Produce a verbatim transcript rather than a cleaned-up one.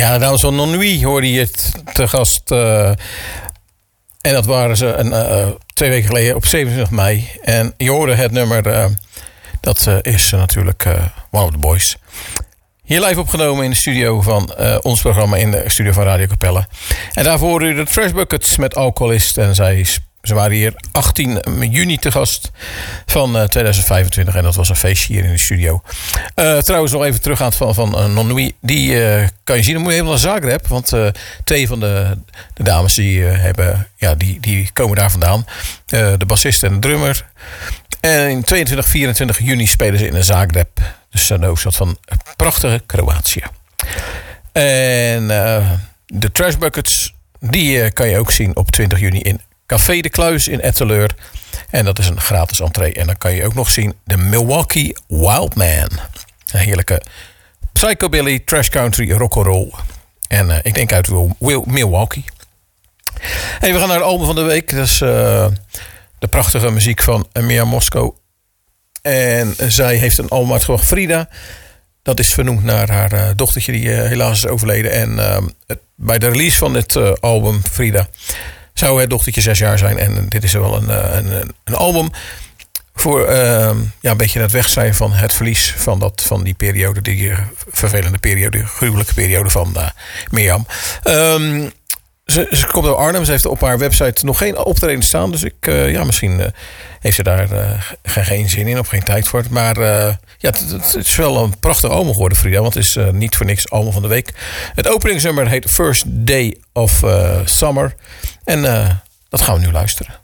Ja, dames van Non-Nuit hoorde je het te gast. Uh, en dat waren ze een, uh, twee weken geleden op zevenentwintig mei. En je hoorde het nummer, uh, dat uh, is uh, natuurlijk uh, One of the Boys. Hier live opgenomen in de studio van uh, ons programma in de studio van Radio Capelle. En daarvoor hoorde je de Trash Buckets met Alcoholist. En zij, ze waren hier achttien juni te gast van uh, tweeduizend vijfentwintig. En dat was een feestje hier in de studio. Uh, trouwens nog even teruggaan van, van uh, Non-Nuit. Die uh, kan je zien, dan moet je helemaal naar Zagreb. Want uh, twee van de, de dames die, uh, hebben, ja, die, die komen daar vandaan. Uh, de bassist en de drummer. En in tweeëntwintig, vierentwintig juni spelen ze in Zagreb. Dus de hoofdstad van prachtige Kroatië. En uh, de Trash Buckets, die uh, kan je ook zien op twintig juni in Café de Kluis in Etteleur. En dat is een gratis entree. En dan kan je ook nog zien de Milwaukee Wildman. Een heerlijke psychobilly, trash country, rock'n'roll. En uh, ik denk uit Milwaukee. Hey, we gaan naar het album van de week. Dat is uh, de prachtige muziek van Mia Mosko. En zij heeft een album uitgebracht, Frida. Dat is vernoemd naar haar uh, dochtertje die uh, helaas is overleden. En uh, het, bij de release van dit uh, album, Frida, zou het dochtertje zes jaar zijn. En dit is wel een, een, een album voor uh, ja, een beetje het wegcijfen van het verlies van, dat, van die periode. Die uh, vervelende periode, gruwelijke periode van uh, Mirjam. Um, Ze, ze komt uit Arnhem. Ze heeft op haar website nog geen optreden staan. Dus ik, uh, ja, misschien uh, heeft ze daar uh, geen, geen zin in of geen tijd voor. Maar uh, ja, het, het is wel een prachtig album geworden, Frida. Want het is uh, niet voor niks album van de week. Het openingsnummer heet First Day of uh, Summer. En uh, dat gaan we nu luisteren.